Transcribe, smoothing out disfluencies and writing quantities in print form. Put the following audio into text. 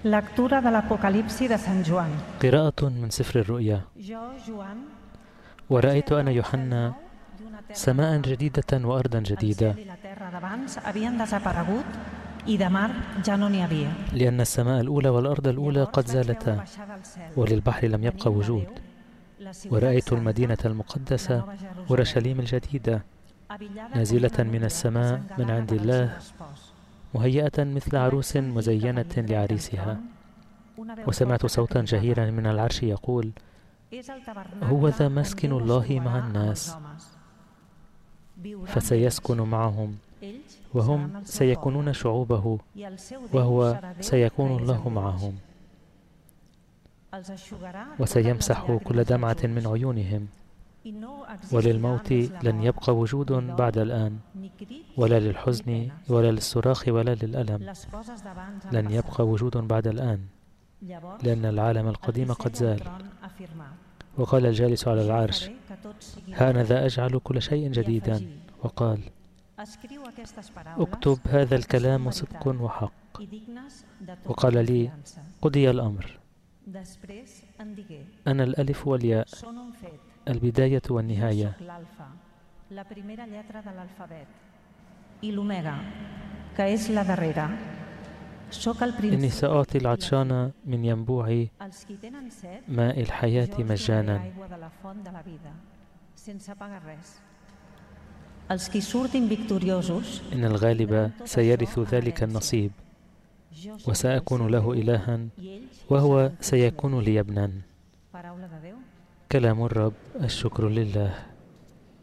Lectura de l'Apocalipsi de Sant Joan. قراءة من سفر الرؤيا. ورأيت أنا يوحنا سماء جديدة وأرضا جديدة، لأن السماء الأولى والأرض الأولى قد زالتا وللبحر لم يبقى وجود. ورأيت المدينة المقدسة أورشليم الجديدة نازلة من السماء من عند الله، مهيئة مثل عروس مزينة لعريسها. وسمعت صوتا جهيرا من العرش يقول: هو ذا مسكن الله مع الناس، فسيسكن معهم، وهم سيكونون شعوبه، وهو سيكون الله معهم. وسيمسح كل دمعة من عيونهم، وللموت لن يبقى وجود بعد الآن، ولا للحزن ولا للصراخ ولا للألم، لن يبقى وجود بعد الآن، لأن العالم القديم قد زال. وقال الجالس على العرش: هانذا أجعل كل شيء جديدا. وقال: اكتب هذا الكلام صدق وحق. وقال لي: قضي الأمر. أنا الألف والياء، البداية والنهاية. إني سأعطي العطشان من ينبوع ماء الحياة مجانا. إن الغالب سيرث ذلك النصيب، وسأكون له إلها، وهو سيكون لي ابنا. كلام الرب، الشكر لله.